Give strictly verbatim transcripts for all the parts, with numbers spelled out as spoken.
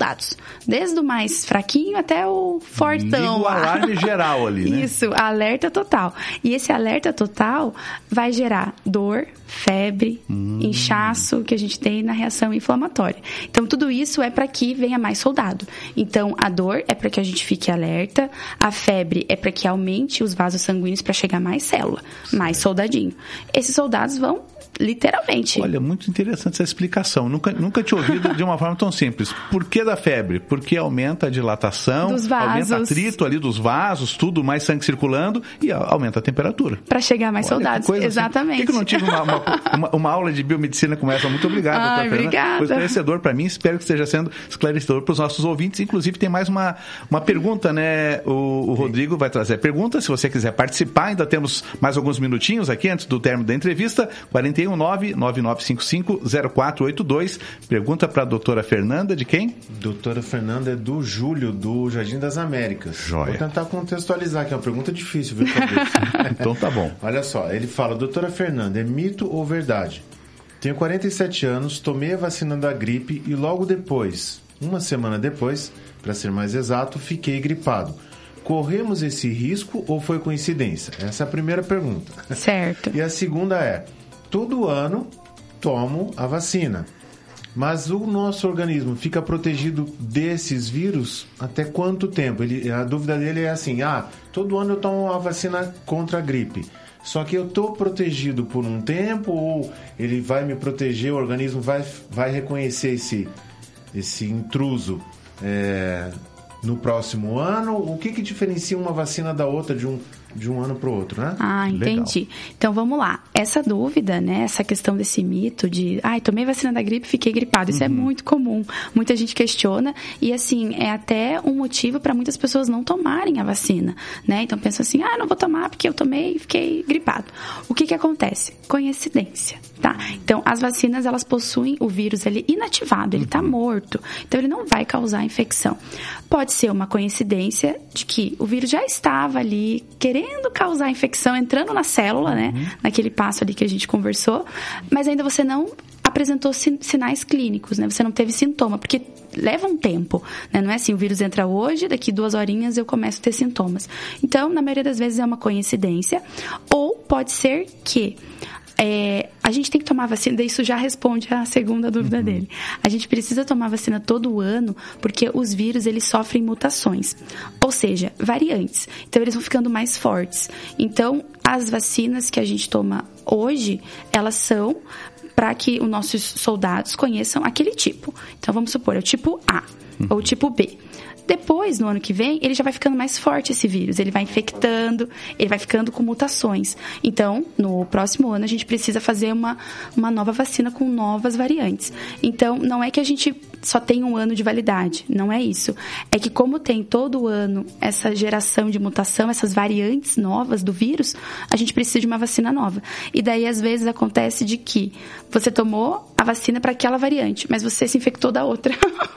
soldados. Desde o mais fraquinho até o fortão. Liga o alarme geral ali, né? Isso, alerta total. E esse alerta total vai gerar dor, febre, hum. inchaço que a gente tem na reação inflamatória. Então, tudo isso é para que venha mais soldado. Então, a dor é para que a gente fique alerta, a febre é para que aumente os vasos sanguíneos para chegar mais célula, mais soldadinho. Esses soldados vão literalmente. Olha, muito interessante essa explicação. Nunca, nunca tinha ouvido de uma forma tão simples. Por que da febre? Porque aumenta a dilatação, dos vasos, aumenta o atrito ali dos vasos, tudo, mais sangue circulando e aumenta a temperatura. Para chegar mais Olha, soldados. Exatamente. Assim. Por que eu não tive uma, uma, uma, uma aula de biomedicina como essa? Muito obrigado, Ai, doutora obrigada. Fernanda. Foi esclarecedor para mim. Espero que esteja sendo esclarecedor para os nossos ouvintes. Inclusive, tem mais uma, uma pergunta, né? O, o Rodrigo vai trazer a pergunta. Se você quiser participar, ainda temos mais alguns minutinhos aqui antes do término da entrevista. quarenta e um, nove nove nove cinco cinco, zero quatro oito dois. Pergunta para a doutora Fernanda, de quem? Doutora Fernanda é do Júlio, do Jardim das Américas. Joia. Vou tentar contextualizar, que é uma pergunta difícil, viu? Então tá bom. Olha só, ele fala, doutora Fernanda, é mito ou verdade? Tenho quarenta e sete anos, tomei a vacina da gripe e logo depois, uma semana depois, para ser mais exato, fiquei gripado. Corremos esse risco ou foi coincidência? Essa é a primeira pergunta. Certo. E a segunda é, todo ano tomo a vacina, mas o nosso organismo fica protegido desses vírus até quanto tempo? Ele, a dúvida dele é assim, ah, todo ano eu tomo a vacina contra a gripe, só que eu estou protegido por um tempo ou ele vai me proteger, o organismo vai, vai reconhecer esse, esse intruso é, no próximo ano? O que, que diferencia uma vacina da outra de um de um ano para o outro, né? Ah, entendi. Legal. Então, vamos lá. Essa dúvida, né, essa questão desse mito de, ai, ah, tomei vacina da gripe e fiquei gripado. Isso uhum. é muito comum. Muita gente questiona e, assim, é até um motivo para muitas pessoas não tomarem a vacina, né? Então, pensa assim, ah, não vou tomar porque eu tomei e fiquei gripado. O que que acontece? Coincidência, tá? Então, as vacinas, elas possuem o vírus ali inativado, ele está uhum. morto. Então, ele não vai causar infecção. Pode ser uma coincidência de que o vírus já estava ali querendo causar infecção, entrando na célula, né? Uhum. Naquele passo ali que a gente conversou, mas ainda você não apresentou sinais clínicos, né? Você não teve sintoma, porque leva um tempo, né? Não é assim, o vírus entra hoje, daqui duas horinhas eu começo a ter sintomas. Então, na maioria das vezes é uma coincidência, ou pode ser que É, a gente tem que tomar vacina, daí isso já responde à segunda dúvida uhum. dele. A gente precisa tomar vacina todo ano, porque os vírus, eles sofrem mutações, ou seja, variantes. Então, eles vão ficando mais fortes. Então, as vacinas que a gente toma hoje, elas são para que os nossos soldados conheçam aquele tipo. Então, vamos supor, é o tipo A uhum. ou o tipo B. Depois, no ano que vem, ele já vai ficando mais forte esse vírus. Ele vai infectando, ele vai ficando com mutações. Então, no próximo ano, a gente precisa fazer uma, uma nova vacina com novas variantes. Então, não é que a gente só tem um ano de validade. Não é isso. É que como tem todo ano essa geração de mutação, essas variantes novas do vírus, a gente precisa de uma vacina nova. E daí, às vezes, acontece de que você tomou a vacina para aquela variante, mas você se infectou da outra.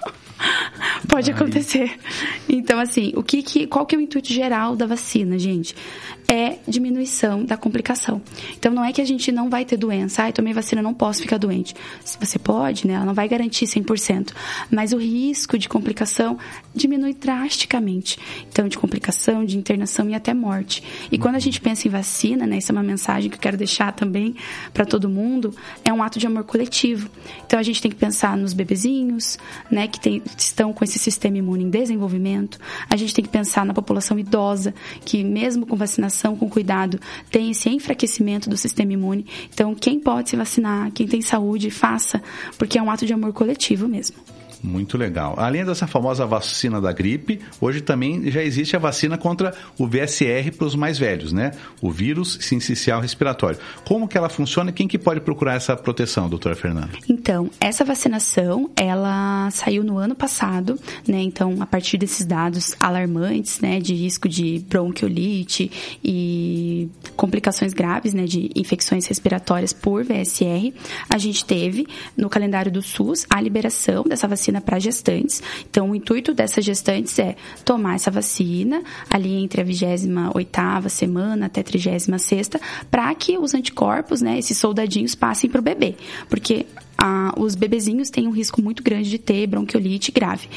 Pode acontecer. Então, assim, o que que, qual que é o intuito geral da vacina, gente? É diminuição da complicação. Então, não é que a gente não vai ter doença. Ah, eu tomei vacina, não posso ficar doente. Se você pode, né? Ela não vai garantir cem por cento. Mas o risco de complicação diminui drasticamente. Então, de complicação, de internação e até morte. E quando a gente pensa em vacina, né? Essa é uma mensagem que eu quero deixar também para todo mundo. É um ato de amor coletivo. Então, a gente tem que pensar nos bebezinhos, né? Que tem, estão com esse sistema imune em desenvolvimento. A gente tem que pensar na população idosa, que mesmo com vacinação, com cuidado, tem esse enfraquecimento do sistema imune. Então, quem pode se vacinar, quem tem saúde, faça, porque é um ato de amor coletivo mesmo. Muito legal. Além dessa famosa vacina da gripe, hoje também já existe a vacina contra o V S R para os mais velhos, né? O vírus sincicial respiratório. Como que ela funciona e quem que pode procurar essa proteção, doutora Fernanda? Então, essa vacinação, ela saiu no ano passado, né? Então, a partir desses dados alarmantes, né? De risco de bronquiolite e complicações graves, né? De infecções respiratórias por V S R, a gente teve no calendário do SUS a liberação dessa vacina para gestantes. Então, o intuito dessas gestantes é tomar essa vacina ali entre a vigésima oitava semana até a trigésima sexta, para que os anticorpos, né, esses soldadinhos, passem para o bebê. Porque ah, os bebezinhos têm um risco muito grande de ter bronquiolite grave.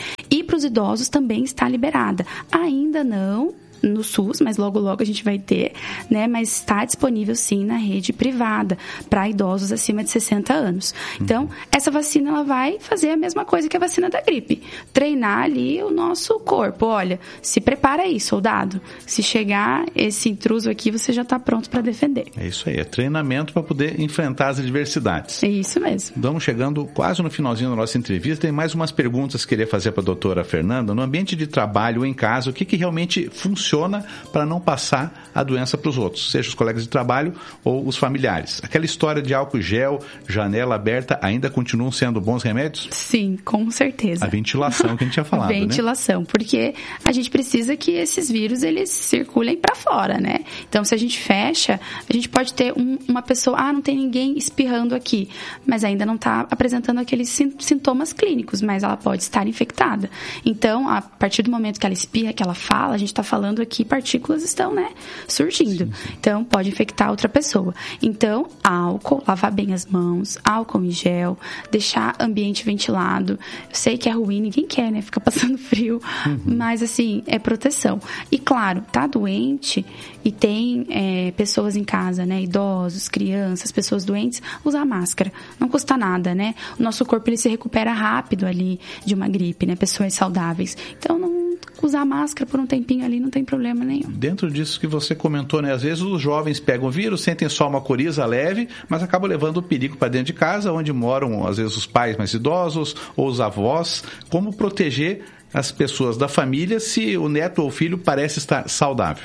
para os idosos também está liberada. Ainda não no SUS, mas logo logo a gente vai ter, né? Mas está disponível sim na rede privada para idosos acima de sessenta anos. Então, essa vacina ela vai fazer a mesma coisa que a vacina da gripe, treinar ali o nosso corpo. Olha, se prepara aí, soldado. Se chegar esse intruso aqui, você já está pronto para defender. É isso aí, é treinamento para poder enfrentar as adversidades. É isso mesmo. Estamos chegando quase no finalzinho da nossa entrevista. Tem mais umas perguntas que eu queria fazer para a doutora Fernanda. No ambiente de trabalho ou em casa, o que, que realmente funciona para não passar a doença para os outros, seja os colegas de trabalho ou os familiares? Aquela história de álcool gel, janela aberta, ainda continuam sendo bons remédios? Sim, com certeza. A ventilação que a gente tinha falado, né? Ventilação, porque a gente precisa que esses vírus, eles circulem para fora, né? Então, se a gente fecha, a gente pode ter um, uma pessoa, ah, não tem ninguém espirrando aqui, mas ainda não está apresentando aqueles sintomas clínicos, mas ela pode estar infectada. Então, a partir do momento que ela espirra, que ela fala, a gente está falando aqui, partículas estão, né, surgindo. Sim. Então, pode infectar outra pessoa. Então, álcool, lavar bem as mãos, álcool em gel, deixar ambiente ventilado. Eu sei que é ruim, ninguém quer, né, ficar passando frio, uhum. mas, assim, é proteção. E, claro, tá doente e tem é, pessoas em casa, né, idosos, crianças, pessoas doentes, usar máscara. Não custa nada, né? O nosso corpo, ele se recupera rápido ali de uma gripe, né, pessoas saudáveis. Então, não usar máscara por um tempinho ali não tem problema nenhum. Dentro disso que você comentou, né? Às vezes os jovens pegam o vírus, sentem só uma coriza leve, mas acabam levando o perigo para dentro de casa, onde moram, às vezes, os pais mais idosos ou os avós. Como proteger as pessoas da família se o neto ou o filho parece estar saudável?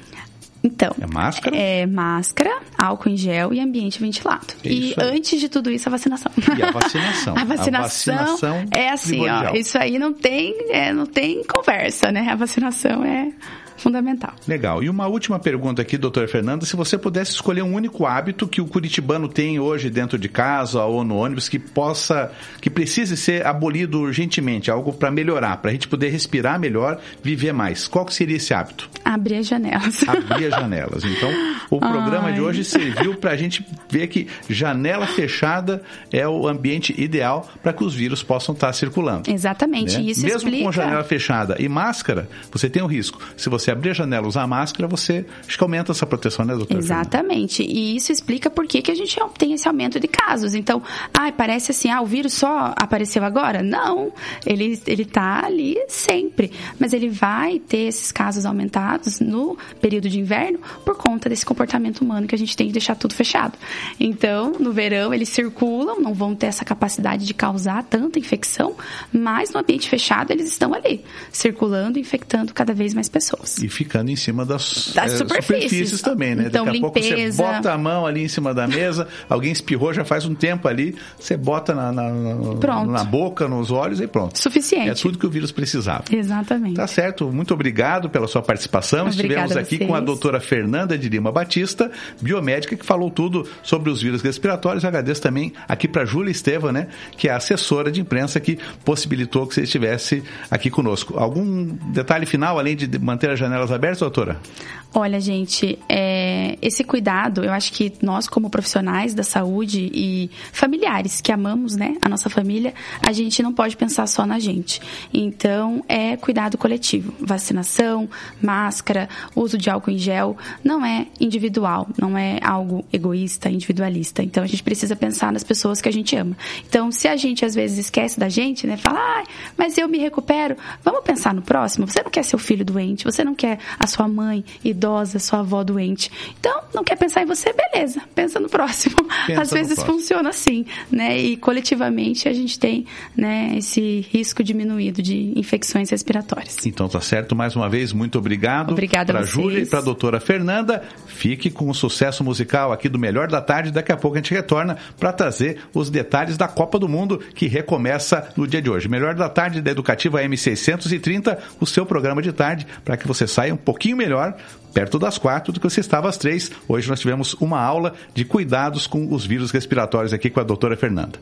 Então, é máscara? É máscara, álcool em gel e ambiente ventilado. Isso e aí. Antes de tudo isso, a vacinação. E a vacinação. a vacinação, a vacinação é assim, ó, isso aí não tem, é, não tem conversa, né? A vacinação é fundamental. Legal. E uma última pergunta aqui, doutora Fernanda, se você pudesse escolher um único hábito que o curitibano tem hoje dentro de casa ou no ônibus que possa, que precise ser abolido urgentemente, algo para melhorar, para a gente poder respirar melhor, viver mais. Qual que seria esse hábito? Abrir as janelas. Abrir as janelas. Então, o programa Ai. de hoje serviu para a gente ver que janela fechada é o ambiente ideal para que os vírus possam estar circulando. Exatamente. Né? Isso Mesmo explica... com janela fechada e máscara, você tem um risco. Se você abrir a janela e usar a máscara, você acho que aumenta essa proteção, né, doutora? Exatamente. Fernanda? E isso explica por que, que a gente tem esse aumento de casos. Então, ah, parece assim, ah, o vírus só apareceu agora? Não. Ele ele tá ali sempre. Mas ele vai ter esses casos aumentados no período de inverno por conta desse comportamento humano que a gente tem de deixar tudo fechado. Então, no verão, eles circulam, não vão ter essa capacidade de causar tanta infecção, mas no ambiente fechado eles estão ali, circulando e infectando cada vez mais pessoas. E ficando em cima das, das é, superfícies. superfícies também, né? Então, Daqui a limpeza. pouco você bota a mão ali em cima da mesa, alguém espirrou já faz um tempo ali, você bota na, na, na, na boca, nos olhos e pronto. Suficiente. É tudo que o vírus precisava. Exatamente. Tá certo. Muito obrigado pela sua participação. Obrigada. Estivemos aqui com a doutora Fernanda de Lima Batista, biomédica, que falou tudo sobre os vírus respiratórios. Agradeço também aqui para a Júlia Estevam, né, que é a assessora de imprensa que possibilitou que você estivesse aqui conosco. Algum detalhe final, além de manter as janelas abertas, doutora? Olha, gente, é, esse cuidado, eu acho que nós, como profissionais da saúde e familiares que amamos, né, a nossa família, a gente não pode pensar só na gente. Então, é cuidado coletivo. Vacinação, máscara, uso de álcool em gel, não é individual, não é algo egoísta, individualista. Então, a gente precisa pensar nas pessoas que a gente ama. Então, se a gente, às vezes, esquece da gente, né, fala, ah, mas eu me recupero, vamos pensar no próximo? Você não quer seu filho doente, você não quer a sua mãe idosa, sua avó doente. Então, não quer pensar em você? Beleza, pensa no próximo. Pensa Às vezes próximo. funciona assim, né? E coletivamente a gente tem, né, esse risco diminuído de infecções respiratórias. Então tá certo, mais uma vez, muito obrigado. Obrigada para a a vocês. Júlia e para a doutora Fernanda. Fique com o sucesso musical aqui do Melhor da Tarde. Daqui a pouco a gente retorna para trazer os detalhes da Copa do Mundo que recomeça no dia de hoje. Melhor da Tarde da Educativa M seiscentos e trinta, o seu programa de tarde, para que você saia um pouquinho melhor perto das quatro do que você estava às três. Hoje nós tivemos uma aula de cuidados com os vírus respiratórios aqui com a doutora Fernanda.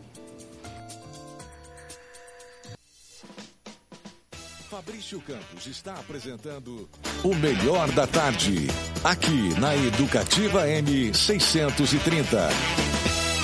Fabrício Campos está apresentando o Melhor da Tarde, aqui na Educativa M seiscentos e trinta.